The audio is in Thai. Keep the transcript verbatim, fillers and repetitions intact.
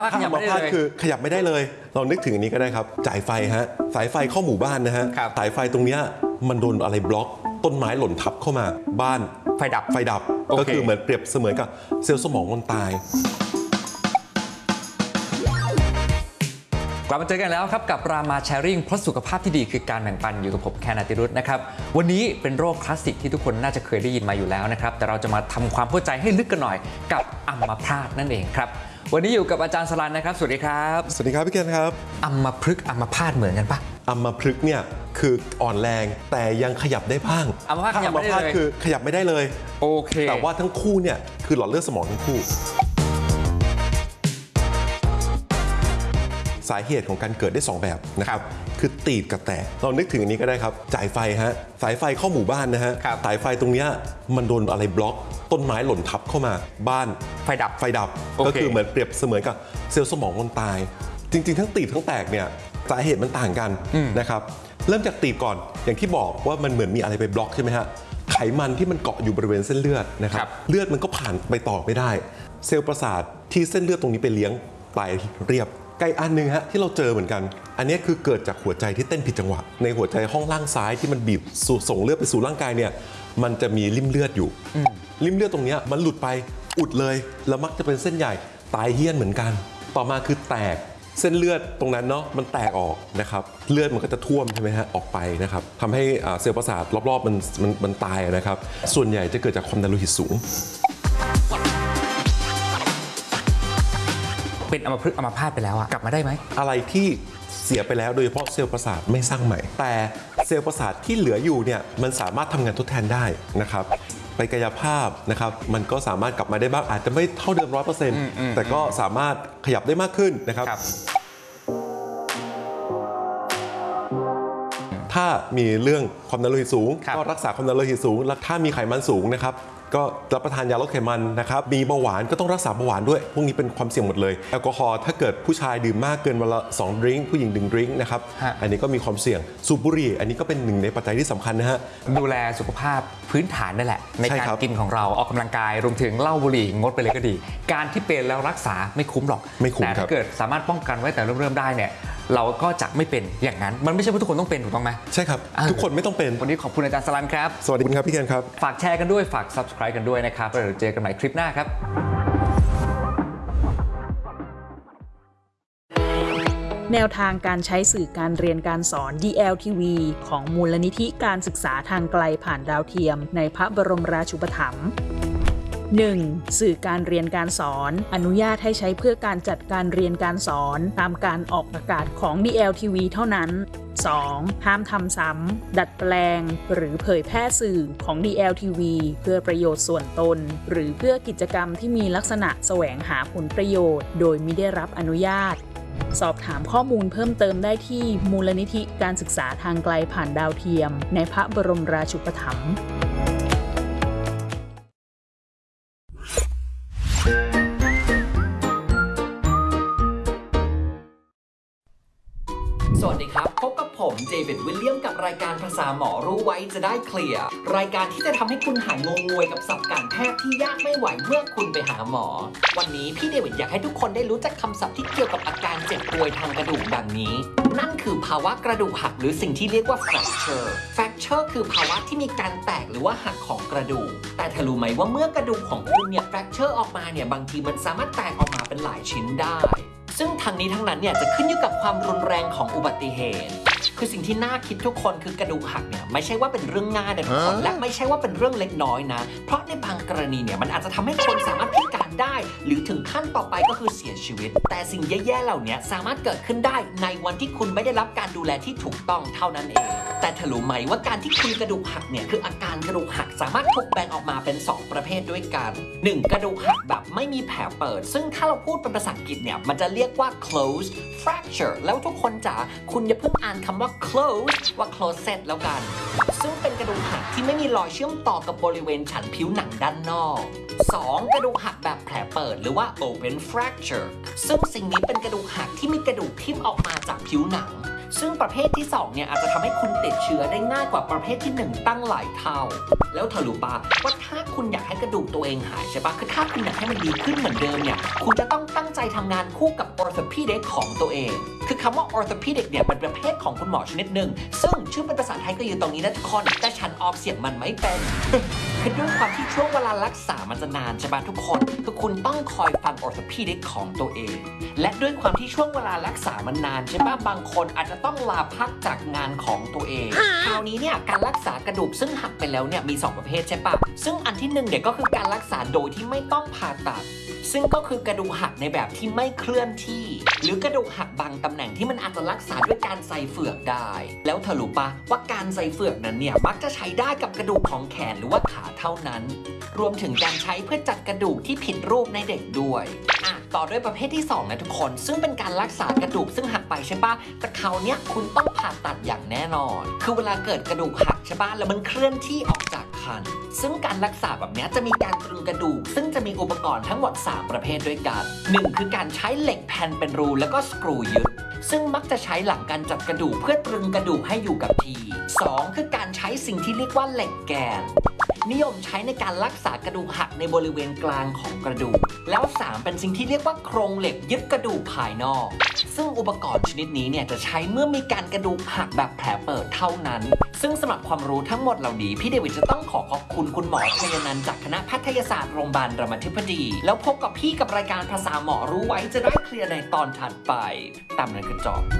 ถ้าอัมพาตคือขยับไม่ได้เลยเรานึกถึงอันนี้ก็ได้ครับจ่ายไฟฮะสายไฟเข้าหมู่บ้านนะฮะสายไฟตรงเนี้ยมันโดนอะไรบล็อกต้นไม้หล่นทับเข้ามาบ้านไฟดับไฟดับก็คือเหมือนเปรียบเสมือนกับเซลล์สมองมันตายกลับมาเจอกันแล้วครับกับรามาแชร์ริ่งเพราะสุขภาพที่ดีคือการแบ่งปันอยู่กับผมแคนนาติรุธนะครับวันนี้เป็นโรคคลาสสิกที่ทุกคนน่าจะเคยได้ยินมาอยู่แล้วนะครับแต่เราจะมาทำความเข้าใจให้ลึกกันหน่อยกับอัมพาตนั่นเองครับวันนี้อยู่กับอาจารย์สรันนะครับสวัสดีครับสวัสดีครับพี่เคนครับอัมพฤกษ์อัมพาตเหมือนกันปะอัมพฤกษ์เนี่ยคืออ่อนแรงแต่ยังขยับได้บ้างอัมพาตขยับไม่ได้เลยคือขยับไม่ได้เลยโอเคแต่ว่าทั้งคู่เนี่ยคือหลอดเลือดสมองทั้งคู่สาเหตุของการเกิดได้สองแบบนะครับคือตีบกับแตกเรานึกถึงอันนี้ก็ได้ครับจ่ายไฟฮะสายไฟเข้าหมู่บ้านนะฮะสายไฟตรงเนี้ยมันโดนอะไรบล็อกต้นไม้หล่นทับเข้ามาบ้านไฟดับไฟดับก็คือเหมือนเปรียบเสมือนกับเซลล์สมองมันตายจริงๆทั้งตีบทั้งแตกเนี่ยสาเหตุมันต่างกันนะครับเริ่มจากตีบก่อนอย่างที่บอกว่ามันเหมือนมีอะไรไปบล็อกใช่ไหมฮะไขมันที่มันเกาะอยู่บริเวณเส้นเลือดนะครับเลือดมันก็ผ่านไปต่อไม่ได้เซลล์ประสาทที่เส้นเลือดตรงนี้ไปเลี้ยงตายเรียบใกล้อันนึงฮะที่เราเจอเหมือนกันอันนี้คือเกิดจากหัวใจที่เต้นผิดจังหวะในหัวใจห้องล่างซ้ายที่มันบีบส่งเลือดไปสู่ร่างกายเนี่ยมันจะมีริ่มเลือดอยู่ริ่มเลือดตรงนี้มันหลุดไปอุดเลยแล้วมักจะเป็นเส้นใหญ่ตายเฮี้ยนเหมือนกันต่อมาคือแตกเส้นเลือดตรงนั้นเนาะมันแตกออกนะครับเลือดมันก็จะท่วมใช่ไหมฮะออกไปนะครับทำให้เซลล์ประสาทรอบๆมันมันมันตายนะครับส่วนใหญ่จะเกิดจากความดันโลหิตสูงเป็นอัมพฤกษ์อัมพาตไปแล้วอะกลับมาได้ไหมอะไรที่เสียไปแล้วโดยเฉพาะเซลล์ประสาทไม่สร้างใหม่แต่เซลล์ประสาทที่เหลืออยู่เนี่ยมันสามารถทำงานทดแทนได้นะครับไปกายภาพนะครับมันก็สามารถกลับมาได้บ้างอาจจะไม่เท่าเดิม ร้อยเปอร์เซ็นต์ แต่ก็สามารถขยับได้มากขึ้นนะครับถ้ามีเรื่องความดันโลหิตสูงก็รักษาความดันโลหิตสูงแล้วถ้ามีไขมันสูงนะครับก็รับประทานยาลดไขมันนะครับมีเบาหวานก็ต้องรักษาเบาหวานด้วยพวกนี้เป็นความเสี่ยงหมดเลยแอลกอฮอล์ถ้าเกิดผู้ชายดื่มมากเกินวันละสองดริงก์ผู้หญิงหนึ่งดริงก์นะครับอันนี้ก็มีความเสี่ยงสูบบุหรี่อันนี้ก็เป็นหนึ่งในปัจจัยที่สำคัญนะฮะดูแลสุขภาพพื้นฐานนั่นแหละในการกินของเราออกกำลังกายรวมถึงเหล้าบุหรี่งดไปเลยก็ดีการที่เป็นแล้วรักษาไม่คุ้มหรอกไม่คุ้มแต่ถ้าเกิดสามารถป้องกันไว้แต่เริ่มๆได้เนี่ยเราก็จะไม่เป็นอย่างนั้นมันไม่ใช่ว่าทุกคนต้องเป็นถูกต้องไหมใช่ครับทุกคนไม่ต้องเป็นวันนี้ขอบคุณอาจารย์สรันครับสวัสดีครับพี่เคนครับฝากแชร์กันด้วยฝาก ซับสไครบ์ กันด้วยนะครับแล้วเดี๋ยวเจอกันใหม่คลิปหน้าครับแนวทางการใช้สื่อการเรียนการสอน ดี แอล ที วี ของมูลนิธิการศึกษาทางไกลผ่านดาวเทียมในพระบรมราชูปถัมภ์ หนึ่ง. สื่อการเรียนการสอนอนุญาตให้ใช้เพื่อการจัดการเรียนการสอนตามการออกอากาศของ ดี แอล ที วี เท่านั้น สอง. ห้ามทำซ้ำดัดแปลงหรือเผยแพร่สื่อของ ดี แอล ที วี เพื่อประโยชน์ส่วนตนหรือเพื่อกิจกรรมที่มีลักษณะแสวงหาผลประโยชน์โดยมิได้รับอนุญาตสอบถามข้อมูลเพิ่มเติมได้ที่มูลนิธิการศึกษาทางไกลผ่านดาวเทียมในพระบรมราชูปถัมภ์สวัสดีครับพบกับผมเดวิดวิลเลียมกับรายการภาษาหมอรู้ไว้จะได้เคลียร์รายการที่จะทำให้คุณหายงงงวยกับศัพท์การแพทย์ที่ยากไม่ไหวเมื่อคุณไปหาหมอวันนี้พี่เดวิดอยากให้ทุกคนได้รู้จักคำศัพท์ที่เกี่ยวกับอาการเจ็บป่วยทางกระดูกดังนี้นั่นคือภาวะกระดูกหักหรือสิ่งที่เรียกว่า fracture fracture คือภาวะที่มีการแตกหรือว่าหักของกระดูกแต่เธอรู้ไหมว่าเมื่อกระดูกของคุณเนี่ย fracture ออกมาเนี่ยบางทีมันสามารถแตกออกมาเป็นหลายชิ้นได้ซึ่งทั้งนี้ทั้งนั้นเนี่ยจะขึ้นอยู่กับความรุนแรงของอุบัติเหตุคือสิ่งที่น่าคิดทุกคนคือกระดูกหักเนี่ยไม่ใช่ว่าเป็นเรื่องง่ายนะทุกคนและไม่ใช่ว่าเป็นเรื่องเล็กน้อยนะเพราะในบางกรณีเนี่ยมันอาจจะทำให้คนสามารถพิการได้หรือถึงขั้นต่อไปก็คือเสียชีวิตแต่สิ่งแย่ๆเหล่านี้สามารถเกิดขึ้นได้ในวันที่คุณไม่ได้รับการดูแลที่ถูกต้องเท่านั้นเองแต่เธอรู้ไหมว่าการที่คุณกระดูกหักเนี่ยคืออาการกระดูกหักสามารถถูกแบ่งออกมาเป็นสองประเภทด้วยกันหนึ่งกระดูกหักแบบไม่มีแผลเปิดซึ่งถ้าเราพูดเป็นภาษาอังกฤษเนี่ยมันจะเรียกว่า closed fracture แล้วทุกคนจ๋าคุณอย่าเพิ่งอ่านคำว่า close ว่า closet แล้วกันซึ่งเป็นกระดูกหักที่ไม่มีรอยเชื่อมต่อกับบริเวณชั้นผิวหนังด้านนอก สอง. กระดูกหักแบบแผลเปิดหรือว่า open fracture ซึ่งสิ่งนี้เป็นกระดูกหักที่มีกระดูกทิ่มออกมาจากผิวหนังซึ่งประเภทที่สองเนี่ยอาจจะทำให้คุณติดเชื้อได้ง่ายกว่าประเภทที่หนึ่งตั้งหลายเท่าแล้วเธอรู้ปะว่าถ้าคุณอยากให้กระดูกตัวเองหายใช่ปะคือถ้าคุณอยากให้มันดีขึ้นเหมือนเดิมเนี่ยคุณจะต้องตั้งใจทำงานคู่กับ orthopedic ของตัวเองคือคำว่า orthopedic เนี่ยเป็นประเภทของคุณหมอชนิดหนึ่งซึ่งชื่อเป็นภาษาไทยก็อยู่ตรงนี้นะทุกคนแต่ฉันออกเสียงมันไม่เป็น คือด้วยความที่ช่วงเวลารักษามันจะนานใช่ปะทุกคนคือคุณต้องคอยฟัง orthopedic ของตัวเองและด้วยความที่ช่วงเวลารักษามันนานใช่ปะบางคนอาจจะต้องลาพักจากงานของตัวเองคราวนี้เนี่ยการรักษากระดูกซึ่งหักไปแล้วเนี่ยมีสองประเภทใช่ปะซึ่งอันที่หนึ่งเนี่ยก็คือการรักษาโดยที่ไม่ต้องผ่าตัดซึ่งก็คือกระดูกหักในแบบที่ไม่เคลื่อนที่หรือกระดูกหักบางตำแหน่งที่มันอาจจะรักษาด้วยการใส่เฟือกได้แล้วเธอรู้ปะว่าการใส่เฟือกนั้นเนี่ยมักจะใช้ได้กับกระดูกของแขนหรือว่าขาเท่านั้นรวมถึงการใช้เพื่อจัดกระดูกที่ผิดรูปในเด็กด้วยอ่ะต่อด้วยประเภทที่สองนะทุกคนซึ่งเป็นการรักษากระดูกซึ่งหักไปใช่ปะแต่คราวเนี้ยคุณต้องผ่าตัดอย่างแน่นอนคือเวลาเกิดกระดูกหักใช่ปะแล้วมันเคลื่อนที่ออกจากคันซึ่งการรักษาแบบนี้จะมีการตรึงกระดูกซึ่งจะมีอุปกรณ์ทั้งหมดสามประเภทด้วยกันหนึ่งคือการใช้เหล็กแผ่นเป็นรูแล้วก็สกรูยึดซึ่งมักจะใช้หลังการจัดกระดูกเพื่อตรึงกระดูกให้อยู่กับที่สองคือการใช้สิ่งที่เรียกว่าเหล็กแกนนิยมใช้ในการรักษากระดูกหักในบริเวณกลางของกระดูกแล้วสามเป็นสิ่งที่เรียกว่าโครงเหล็กยึดกระดูกภายนอกซึ่งอุปกรณ์ชนิดนี้เนี่ยจะใช้เมื่อมีการกระดูกหักแบบแผลเปิดเท่านั้นซึ่งสำหรับความรู้ทั้งหมดเหล่านี้พี่เดวิดจะต้องขอขอบคุณคุณหมอชัยนันท์จากคณะแพทยศาสตร์โรงพยาบาลรามาธิบดีแล้วพบกับพี่กับรายการภาษาหมอรู้ไว้จะได้เคลียร์ในตอนถัดไปตามนั้นคือจบ